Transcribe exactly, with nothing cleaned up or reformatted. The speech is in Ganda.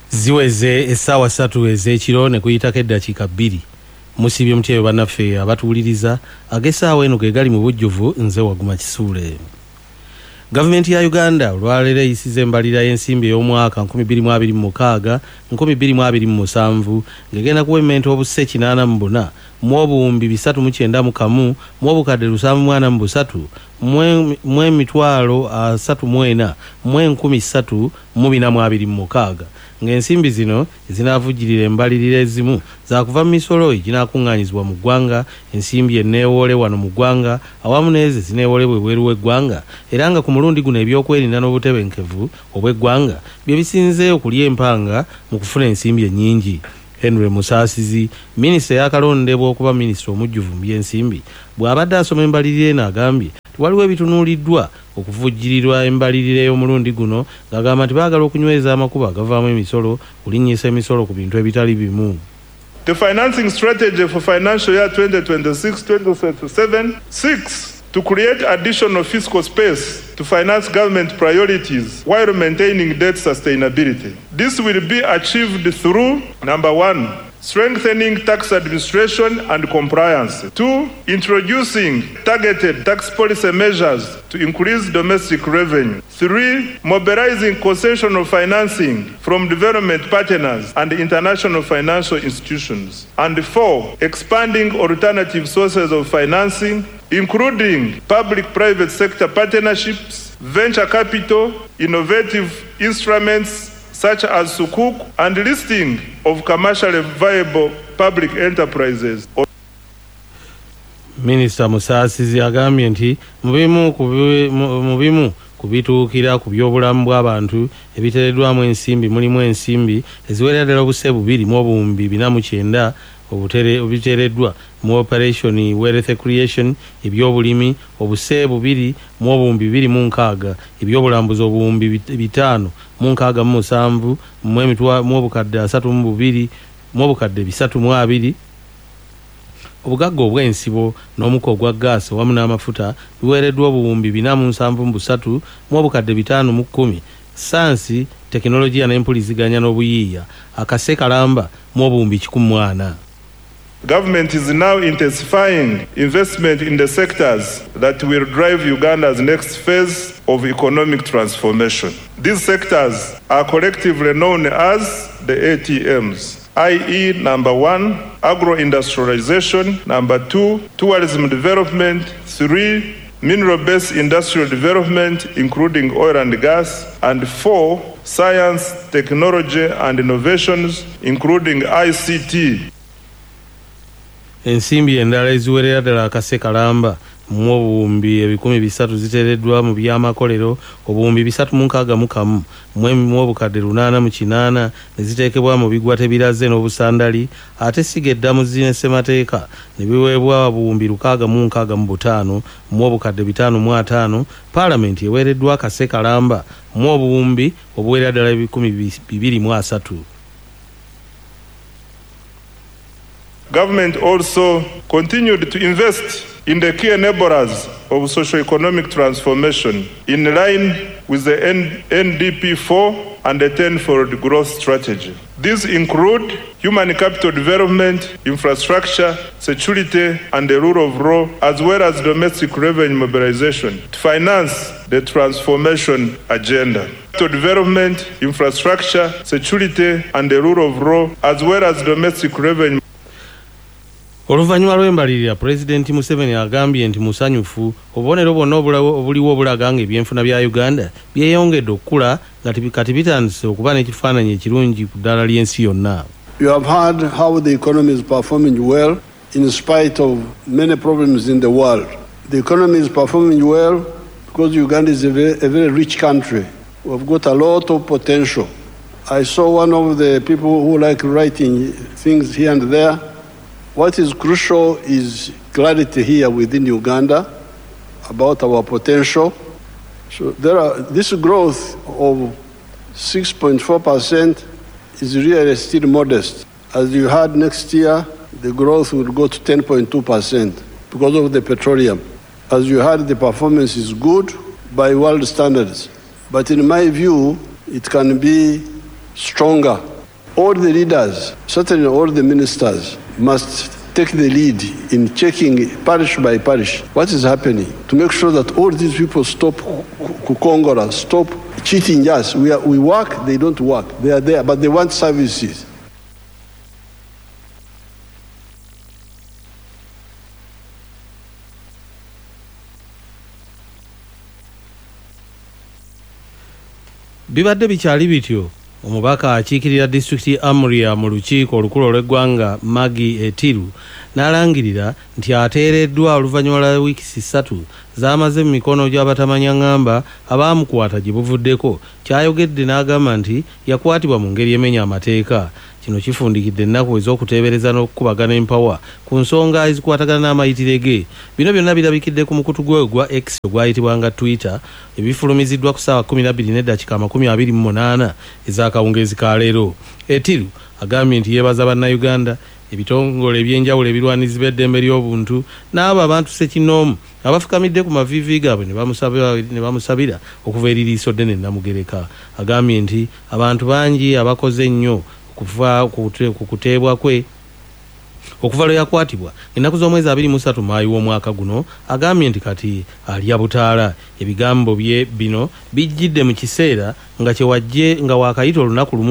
ziweze essaawa ssatu ez'ekiro ne kuyitako eddakiika bbiri musibye mutyeyo bannaffe abatuwuliriza ag'essaawa eno ge gali mu bujjuvu nze Waguma Kisuule. Gavumenti ya Uganda olwaleero eyisiza embalirira y'ensimbi ey'omwaka nkumi bbiri mu abiri mu mukaaga nkumi bbiri mu abiri mu musanvu ng'egenda kuwemmenta obuse kinaana mu buna mu obuwumbi bisatu mu kyenda mu kamu mu obukadde lusanvu mu ana mu busatu mu emitwalo asatu mu ena mu enkumi ssatu mu bina mu abiri mu mukaaga ng'ensimbi zino ezinaavujjirira embalirira ezimu zaakuva mu misolo eginaakuŋŋaanyizibwa mu ggwanga, ensimbi enneewoole wano mu ggwanga awamu n'ezo zineewolebwa ebweru w'eggwanga era nga ku mulundi guno ebyokwerinda n'obutebenkevu obw'eggwanga bye bisinze okulya empanga mu kufuna ensimbi ennyingi. Henry Musaasizi, minisita yakalondebwa okuba minisita omujjuvu mu by'ensimbi, bw'abadde asoma embalirira eno agambye waliwo ebitunuuliddwa okuvujjirirwa embalirira y'omulundi guno ng'agamba nti baagala okunyweza amakubo agavaamu emisolo kulinnyisa emisolo ku bintu ebitali bimu. The financing strategy for financial year twenty twenty-six twenty thirty-seven seeks to create additional fiscal space to finance government priorities while maintaining debt sustainability. This will be achieved through, number one, strengthening tax administration and compliance. Two, introducing targeted tax policy measures to increase domestic revenue. Three, mobilizing concessional financing from development partners and international financial institutions. And four, expanding alternative sources of financing, including public-private sector partnerships, venture capital, innovative instruments such as Sukuk, and listing of commercially viable public enterprises. Minister Musaasizi agambye nti mu bimu ku bituukira ku by'obulamu bw'abantu ebiteereddwamu ensimbi mulimu ensimbi eziwerera ddala obuse bubiri mu obuwumbi bina mu kyenda obiteereddwa mu operation wealth creation, ebyobulimi obuse bubiri mu obuwumbi bibiri mu nkaaga, ebyobulambuzi obuwumbi bitaano mu nkaaga mu musanvu mu emitwa mu obukadde asatu mu bubiri mu obukadde bisatu mu abiri, obugagga obw'ensibo n'omuko ogwa gaasi wamu n'amafuta biweereddwa obuwumbi bina mu nsanvu mu busatu mu obukadde bitaano mu kkumi, sayansi tekinologiya n'empuliziganya n'obuyiiya akase kalamba mu obuwumbi kikumi mu ana. Government is now intensifying investment in the sectors that will drive Uganda's next phase of economic transformation. These sectors are collectively known as the A T Ms, that is, number one, agro-industrialization, number two, tourism development, three, mineral-based industrial development, including oil and gas, and four, science, technology, and innovations, including I C T. Ensimbi endala eziwerera ddala akase kalamba mu obuwumbi ebikumi bisatu ziteereddwa mu by'amakolero obuwumbi bisatu mu nkaaga mu kamu mu obukadde lunaana mu kinaana ne ziteekebwa mu bigwate biraze n'obusandali ate siga eddamu zine ssemateeka ne biweebwa obuwumbi lukaaga mu nkaaga mu butaano mu obukadde bitaano mu ataano. Paalamenti eweereddwa akase kalamba mu obuwumbi obuwerera ddala ebikumi bibiri mu asatu. Government also continued to invest in the key enablers of socio-economic transformation in line with the N D P four and the tenfold growth strategy. These include human capital development, infrastructure, security, and the rule of law, as well as domestic revenue mobilization to finance the transformation agenda. Capital development, infrastructure, security, and the rule of law, as well as domestic revenue. Oluvannyuma lw'embalirira Pulezidenti Museveni agambye nti musanyufu obubonero bwonna obuliwo obulaga ng'ebyenfuna bya Uganda byeyongedde okukula nga kati bitandise okuba n'ekifaananyi ekirungi ku ddaala ly'ensi yonna. You have heard how the economy is performing well in spite of many problems in the world. The economy is performing well because Uganda is a very, a very rich country. We've got a lot of potential. I saw one of the people who like writing things here and there. What is crucial is clarity here within Uganda about our potential. So there are, this growth of six point four percent is really still modest. As you heard, next year, the growth will go to ten point two percent because of the petroleum. As you heard, the performance is good by world standards. But in my view, it can be stronger All the leaders, certainly all the ministers, must take the lead in checking parish by parish what is happening to make sure that all these people stop kukongora, stop cheating us. We, are, we work, they don't work. They are there, but they want services. Bibadde bikyali bityo omubaka akiikirira disitulikiti Amria mu lukiiko olukulu olw'eggwanga Magi Etiru n'alangirira nti ateereddwa oluvannyuma lwa wiikisi ssatu z'amaze mu mikono gy'abatamanya ngamba abaamukwata gye buvuddeko. Kyayogedde n'agamba nti yakwatibwa mu ngeri emenya amateeka. Kino kifundikidde ennaku ez'okuteebereza n'okukubagana empawa ku nsonga ezikwatagana n'amayitire ge. Bino byonna birabikidde ku mukutu gwe gwa X ogwayitibwanga Twitter, ebifulumiziddwa ku ssaawa kumi na bbiri n'eddakiika amakumi abiri mu munaana ez'akawungeezi ka leero. Etiru agambye nti yeebaza bannayuganda, ebitongole ebyenjawulo ebirwanizi b'eddembe ly'obuntu n'abo abantu ssekinnoomu abafukamidde ku maviivi gaabwe ne bamusabira okuva eri liiso ddene Namugereka. Agambye nti abantu bangi abakoze ennyo okuva ku kuteebwa kwe okuva lwe yakwatibwa ennaku z'omwezi abiri mu ssatu Maayi w'omwaka guno. Agambye nti kati alya butaala. Ebigambo bye bino bijjidde mu kiseera nga kye wajje nga waakayita olunaku lumu